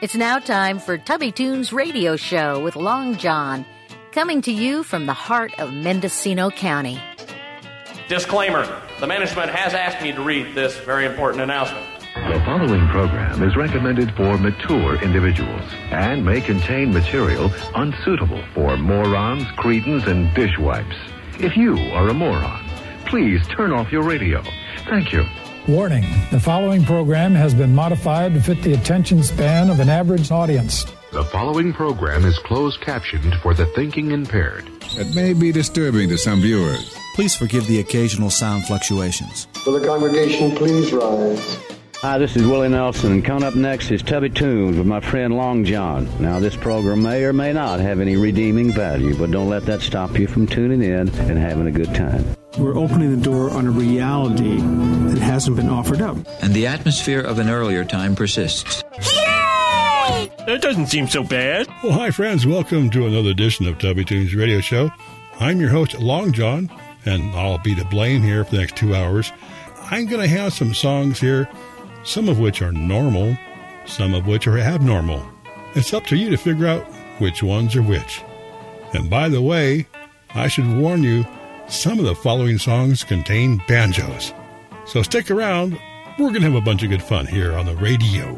It's now time for Tubby Tunes Radio Show with Long John, coming to you from the heart of Mendocino County. Disclaimer, the management has asked me to read this very important announcement. The following program is recommended for mature individuals and may contain material unsuitable for morons, cretins, and dishwipes. If you are a moron, please turn off your radio. Thank you. Warning, the following program has been modified to fit the attention span of an average audience. The following program is closed captioned for the thinking impaired. It may be disturbing to some viewers. Please forgive the occasional sound fluctuations. Will the congregation please rise? Hi, this is Willie Nelson, and coming up next is Tubby Tunes with my friend Long John. Now, this program may or may not have any redeeming value, but don't let that stop you from tuning in and having a good time. We're opening the door on a reality that hasn't been offered up. And the atmosphere of an earlier time persists. Yay! That doesn't seem so bad. Well, hi, friends. Welcome to another edition of Tubby Tunes Radio Show. I'm your host, Long John, and I'll be to blame here for the next 2 hours. I'm going to have some songs here, some of which are normal, some of which are abnormal. It's up to you to figure out which ones are which. And by the way, I should warn you, some of the following songs contain banjos. So stick around. We're going to have a bunch of good fun here on the radio.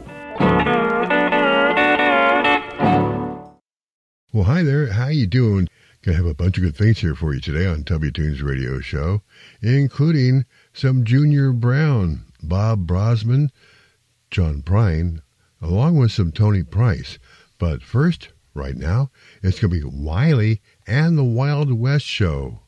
Well, hi there. How you doing? Going to have a bunch of good things here for you today on Tubby Tunes Radio Show, including some Junior Brown, Bob Brosman, John Prine, along with some Tony Price. But first, right now, it's going to be Wiley and the Wild West Show.